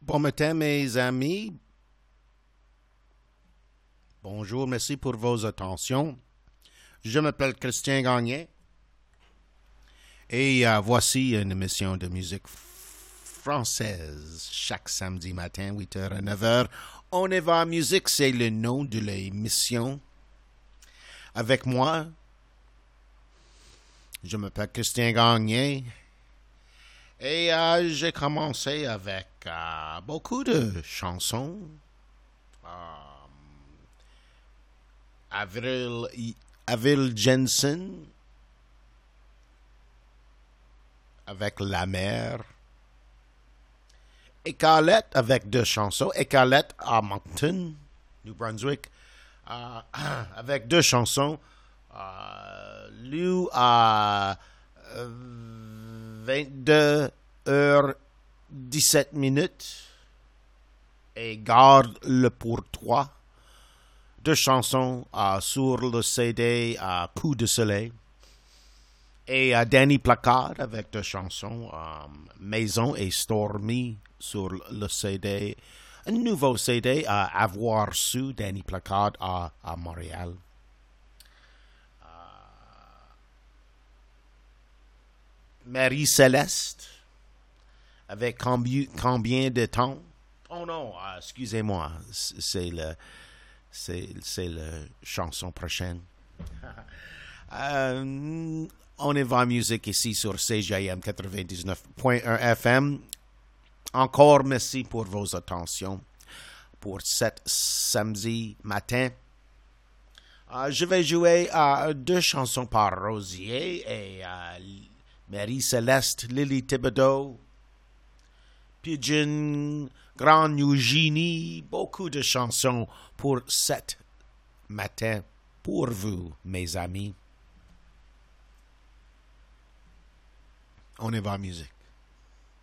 Bon matin, mes amis. Bonjour, merci pour vos attentions. Je m'appelle Christian Gagné et voici une émission de musique française chaque samedi matin, 8h à 9h. On y va musique, c'est le nom de l'émission. Avec moi, je m'appelle Christian Gagné. Et j'ai commencé avec beaucoup de chansons. Avril Jensen avec La Mer. Écarlette avec deux chansons. Écarlette à Moncton, New Brunswick, avec deux chansons. Lues à 22h17 et Garde-le pour toi. Deux chansons sur le CD Coup de soleil. Et Danny Placard avec deux chansons Maison et Stormy sur le CD. Un nouveau CD Avoir su Danny Placard à Montréal. Marie-Céleste, avec combien de temps? Oh non, excusez-moi, c'est la chanson prochaine. On y va en musique ici sur CJM 99.1 FM. Encore merci pour vos attentions pour cet samedi matin. Je vais jouer deux chansons par Rosier et Marie-Céleste, Lily Thibodeau, Pigeon, Grand Eugénie, beaucoup de chansons pour cet matin, pour vous, mes amis. On y va en musique.